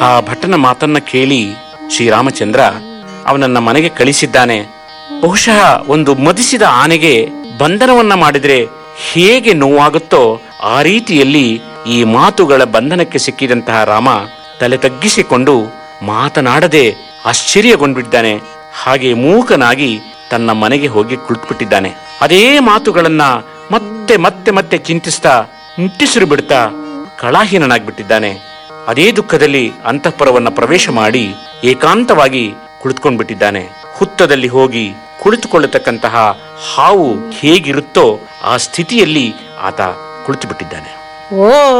ಆ ಭಟನ ಮಾತನ್ನ ಕೇಳಿ ಶ್ರೀರಾಮಚಂದ್ರ ಅವನನ್ನ ಮನೆಗೆ ಕಳಿಸಿದ್ದಾನೆ. ಬಹುಶಃ ಒಂದು ಮದಿಸಿದ ಆನೆಗೆ ಬಂಧನವನ್ನ ಮಾಡಿದ್ರೆ ಹೇಗೆ ನೋವಾಗುತ್ತೋ ಆ ರೀತಿಯಲ್ಲಿ ಈ ಮಾತುಗಳ ಬಂಧನಕ್ಕೆ ಸಿಕ್ಕಿದಂತಹ ರಾಮ ತಲೆ ತಗ್ಗಿಸಿಕೊಂಡು ಮಾತನಾಡದೆ ಆಶ್ಚರ್ಯಗೊಂಡ್ಬಿಟ್ಟಿದ್ದಾನೆ. ಹಾಗೆ ಮೂಕನಾಗಿ ತನ್ನ ಮನೆಗೆ ಹೋಗಿ ಕುಳಿತುಬಿಟ್ಟಿದ್ದಾನೆ. ಅದೇ ಮಾತುಗಳನ್ನ ಮತ್ತೆ ಮತ್ತೆ ಮತ್ತೆ ಚಿಂತಿಸ್ತಾ ಮುಟ್ಟಿಸಿರು ಬಿಡ್ತಾ ಕಳಾಹೀನಾಗ್ಬಿಟ್ಟಿದ್ದಾನೆ. ಅದೇ ದುಃಖದಲ್ಲಿ ಅಂತಃಪುರವನ್ನ ಪ್ರವೇಶ ಮಾಡಿ ಏಕಾಂತವಾಗಿ ಕುಳಿತುಕೊಂಡ್ಬಿಟ್ಟಿದ್ದಾನೆ. ಹುತ್ತದಲ್ಲಿ ಹೋಗಿ ಕುಳಿತುಕೊಳ್ಳತಕ್ಕಂತಹ ಹಾವು ಹೇಗಿರುತ್ತೋ ಆ ಸ್ಥಿತಿಯಲ್ಲಿ ಆತ ಕುಳಿತು ಬಿಟ್ಟಿದ್ದಾನೆ. ಓ